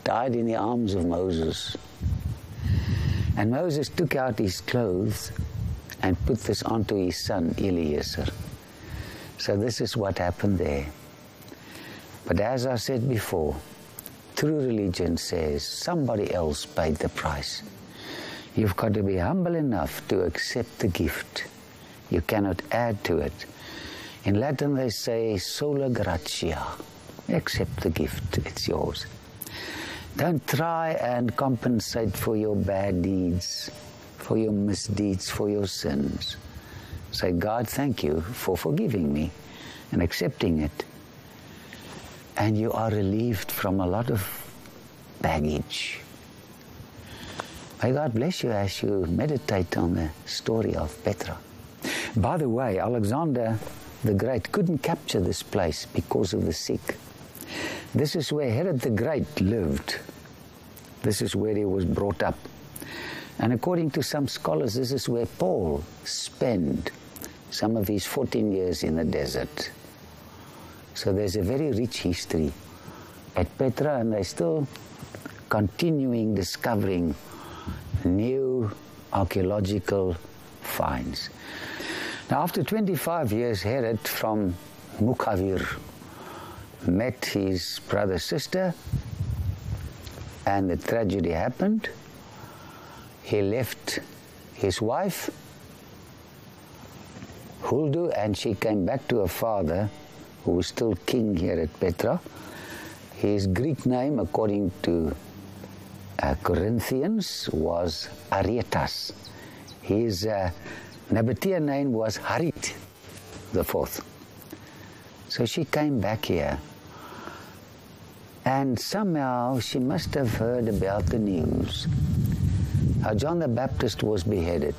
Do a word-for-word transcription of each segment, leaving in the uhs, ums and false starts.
died in the arms of Moses. And Moses took out his clothes and put this onto his son Eliezer. So this is what happened there. But as I said before, true religion says somebody else paid the price. You've got to be humble enough to accept the gift. You cannot add to it. In Latin they say sola gratia. Accept the gift, it's yours. Don't try and compensate for your bad deeds, for your misdeeds, for your sins. Say, God, thank you for forgiving me and accepting it. And you are relieved from a lot of baggage. May God bless you as you meditate on the story of Petra. By the way, Alexander the Great couldn't capture this place because of the sick. This is where Herod the Great lived. This is where he was brought up. And according to some scholars, this is where Paul spent some of his fourteen years in the desert. So there's a very rich history at Petra, and they're still continuing discovering new archaeological finds. Now, after twenty-five years, Herod from Mukhavir met his brother's sister, and the tragedy happened. He left his wife, Huldu, and she came back to her father, who was still king here at Petra. His Greek name, according to uh, Corinthians, was Aretas. His uh, Nabatean name was Harit the fourth. So she came back here. And somehow she must have heard about the news. How John the Baptist was beheaded.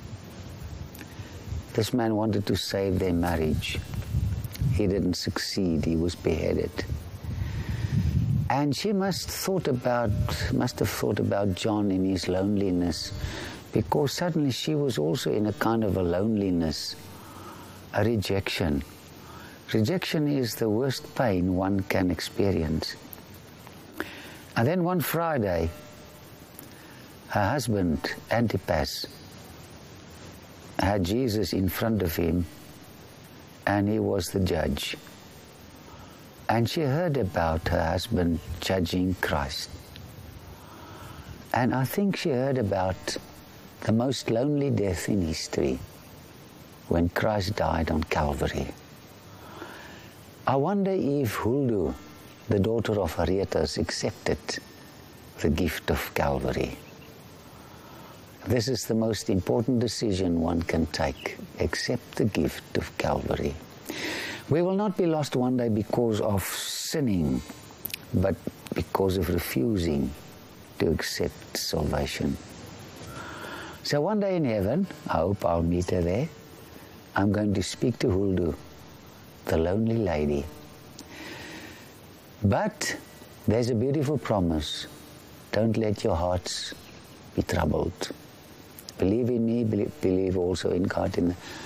This man wanted to save their marriage. He didn't succeed. He was beheaded. And she must thought about, must have thought about John in his loneliness, because suddenly she was also in a kind of a loneliness, a rejection. Rejection is the worst pain one can experience. And then one Friday, her husband, Antipas, had Jesus in front of him, and he was the judge. And she heard about her husband judging Christ. And I think she heard about the most lonely death in history, when Christ died on Calvary. I wonder if Huldu, the daughter of Aretas, accepted the gift of Calvary. This is the most important decision one can take. Accept the gift of Calvary. We will not be lost one day because of sinning, but because of refusing to accept salvation. So one day in heaven, I hope I'll meet her there, I'm going to speak to Huldu, the lonely lady. But there's a beautiful promise. Don't let your hearts be troubled. Believe in me, believe also in God. In the